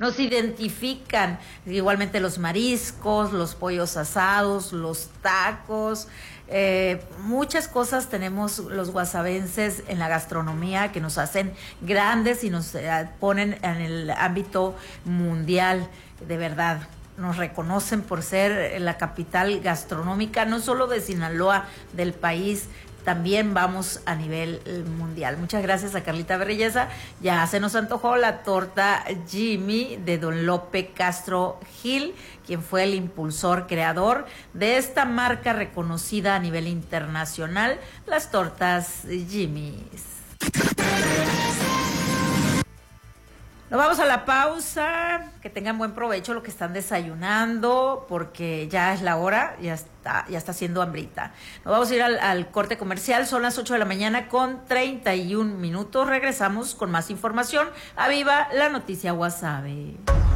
nos identifican. Igualmente los mariscos, los pollos asados, los tacos, muchas cosas tenemos los guasavenses en la gastronomía que nos hacen grandes y nos ponen en el ámbito mundial, de verdad. Nos reconocen por ser la capital gastronómica, no solo de Sinaloa, del país, también vamos a nivel mundial. Muchas gracias a Carlita Berrelleza. Ya se nos antojó la torta Jimmy de don Lope Castro Gil, quien fue el impulsor, creador de esta marca reconocida a nivel internacional, las tortas Jimmy's. Nos vamos a la pausa, que tengan buen provecho lo que están desayunando, porque ya es la hora, ya está haciendo hambrita. Nos vamos a ir al corte comercial, son las 8 de la mañana con 31 minutos. Regresamos con más información. ¡A viva la noticia Guasave!